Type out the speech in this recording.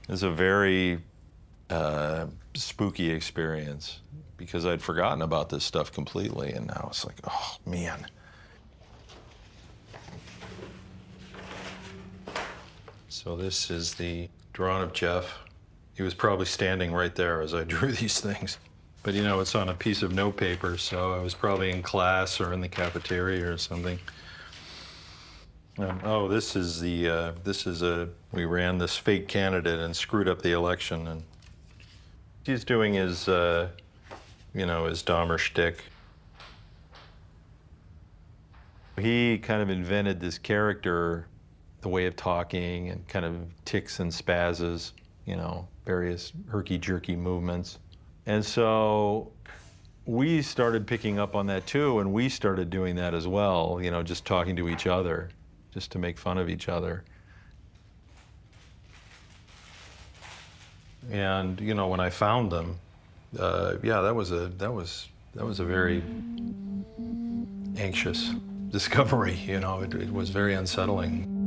It was a very spooky experience because I'd forgotten about this stuff completely, and now it's like, oh, man. So this is the drawing of Jeff. He was probably standing right there as I drew these things. But you know, it's on a piece of notepaper, so I was probably in class or in the cafeteria or something. Oh, this is we ran this fake candidate and screwed up the election, and he's doing his, you know, his Dahmer shtick. He kind of invented this character, the way of talking and kind of tics and spazzes, you know, various herky-jerky movements. And so we started picking up on that too, and we started doing that as well, you know, just talking to each other, just to make fun of each other. And you know, when I found them, yeah, that was a very anxious discovery. You know, it was very unsettling.